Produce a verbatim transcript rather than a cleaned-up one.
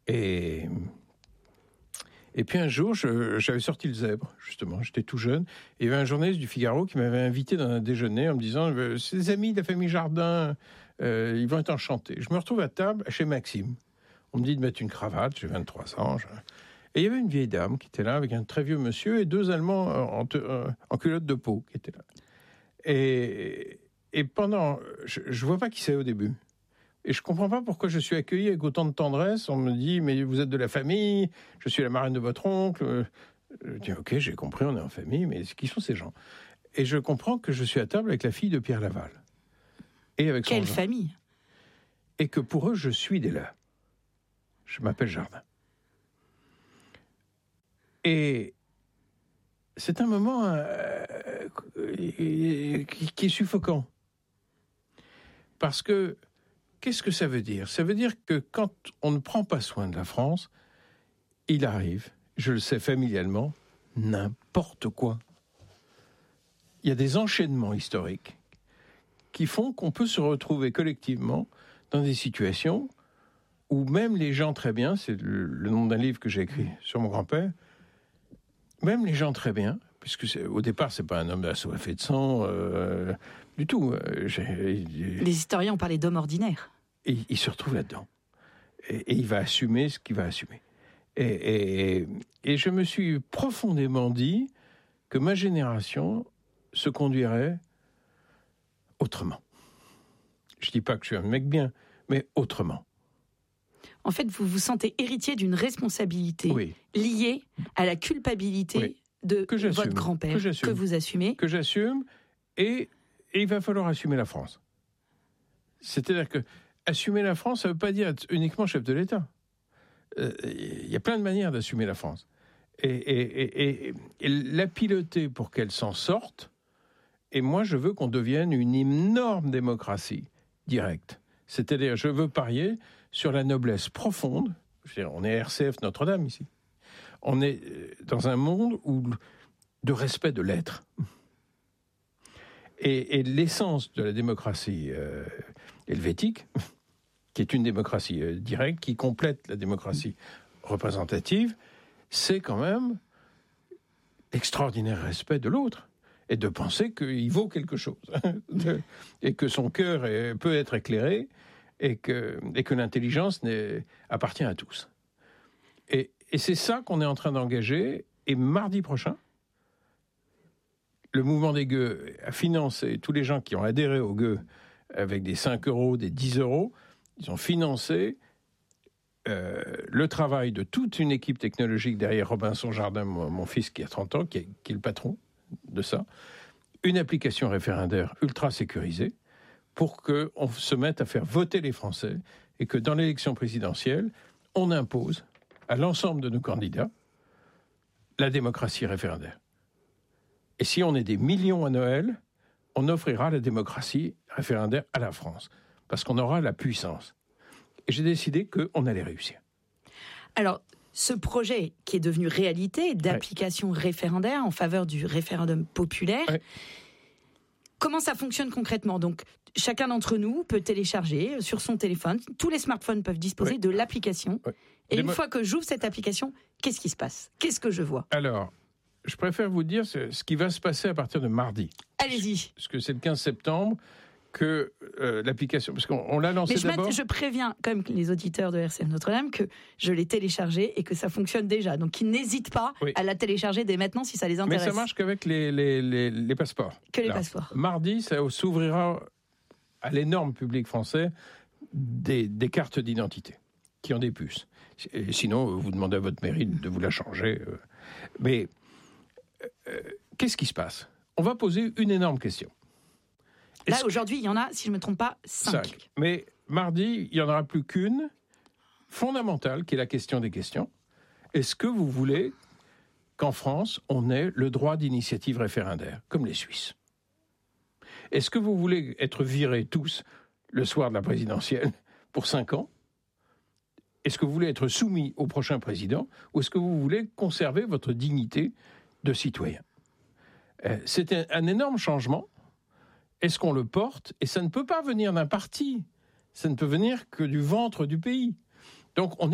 Et, et puis un jour, je, j'avais sorti le Zèbre, justement, j'étais tout jeune, et il y avait un journaliste du Figaro qui m'avait invité dans un déjeuner en me disant « C'est des amis de la famille Jardin, euh, ils vont être enchantés. » Je me retrouve à table chez Maxime. On me dit de mettre une cravate, j'ai vingt-trois ans. Je... Et il y avait une vieille dame qui était là avec un très vieux monsieur et deux Allemands en, te, en culotte de peau qui étaient là. Et, et pendant... Je ne vois pas qui c'est au début. Et je ne comprends pas pourquoi je suis accueilli avec autant de tendresse. On me dit, mais vous êtes de la famille, je suis la marraine de votre oncle. Je dis, ok, j'ai compris, on est en famille, mais qui sont ces gens? Et je comprends que je suis à table avec la fille de Pierre Laval. Et avec son Quelle genre. famille? Et que pour eux, je suis des leurs. Je m'appelle Jardin. Et c'est un moment euh, qui, qui est suffocant. Parce que, qu'est-ce que ça veut dire? Ça veut dire que quand on ne prend pas soin de la France, il arrive, je le sais familialement, n'importe quoi. Il y a des enchaînements historiques qui font qu'on peut se retrouver collectivement dans des situations où même les gens très bien, c'est le, le nom d'un livre que j'ai écrit sur mon grand-père, même les gens très bien, puisque c'est, au départ, c'est pas un homme assoiffé de sang, euh, du tout. Euh, j'ai, les historiens ont parlé d'homme ordinaire. Et il se retrouve là-dedans. Et, et il va assumer ce qu'il va assumer. Et, et, et je me suis profondément dit que ma génération se conduirait autrement. Je dis pas que je suis un mec bien, mais autrement. En fait, vous vous sentez héritier d'une responsabilité oui. liée à la culpabilité oui. de votre grand-père, que, que vous assumez. Que j'assume, et, et il va falloir assumer la France. C'est-à-dire que assumer la France, ça ne veut pas dire être uniquement chef de l'État. Il euh, y a plein de manières d'assumer la France. Et, et, et, et, et la piloter pour qu'elle s'en sorte, et moi je veux qu'on devienne une énorme démocratie directe. C'est-à-dire, je veux parier sur la noblesse profonde. Je veux dire, on est R C F Notre-Dame ici. On est dans un monde où, de respect de l'être. Et, et l'essence de la démocratie euh, helvétique, qui est une démocratie euh, directe, qui complète la démocratie représentative, c'est quand même l'extraordinaire respect de l'autre. Et de penser qu'il vaut quelque chose. Et que son cœur est, peut être éclairé, et que, et que l'intelligence n'est, appartient à tous. Et, et c'est ça qu'on est en train d'engager. Et mardi prochain, le mouvement des gueux a financé, tous les gens qui ont adhéré aux gueux avec des cinq euros, des dix euros, ils ont financé euh, le travail de toute une équipe technologique derrière Robinson Jardin, mon, mon fils qui a trente ans, qui est, qui est le patron de ça, une application référendaire ultra sécurisée pour qu'on se mette à faire voter les Français et que dans l'élection présidentielle, on impose à l'ensemble de nos candidats la démocratie référendaire. Et si on est des millions à Noël, on offrira la démocratie référendaire à la France, parce qu'on aura la puissance. Et j'ai décidé qu'on allait réussir. Alors, ce projet qui est devenu réalité d'application ouais. référendaire en faveur du référendum populaire, ouais. comment ça fonctionne concrètement? Donc, chacun d'entre nous peut télécharger sur son téléphone, tous les smartphones peuvent disposer ouais. de l'application. Ouais. Et une mo- fois que j'ouvre cette application, qu'est-ce qui se passe? Qu'est-ce que je vois? Alors, je préfère vous dire ce qui va se passer à partir de mardi. Allez-y. Parce que c'est le quinze septembre que euh, l'application... Parce qu'on on l'a lancée Mais je d'abord... Mais je préviens quand même les auditeurs de R C F Notre-Dame que je l'ai téléchargée et que ça fonctionne déjà. Donc, ils n'hésitent pas oui. à la télécharger dès maintenant si ça les intéresse. Mais ça marche qu'avec les, les, les, les passeports. Que les Là, passeports. Mardi, ça s'ouvrira à l'énorme public français des, des cartes d'identité qui ont des puces. Et sinon, vous demandez à votre mairie de vous la changer. Mais euh, qu'est-ce qui se passe? On va poser une énorme question. Là, Est-ce aujourd'hui, il y en a, si je ne me trompe pas, cinq. cinq. Mais mardi, il n'y en aura plus qu'une, fondamentale, qui est la question des questions. Est-ce que vous voulez qu'en France, on ait le droit d'initiative référendaire, comme les Suisses? Est-ce que vous voulez être virés tous le soir de la présidentielle pour cinq ans? Est-ce que vous voulez être soumis au prochain président? Ou est-ce que vous voulez conserver votre dignité de citoyen? euh, C'est un, un énorme changement. Est-ce qu'on le porte? Et ça ne peut pas venir d'un parti. Ça ne peut venir que du ventre du pays. Donc on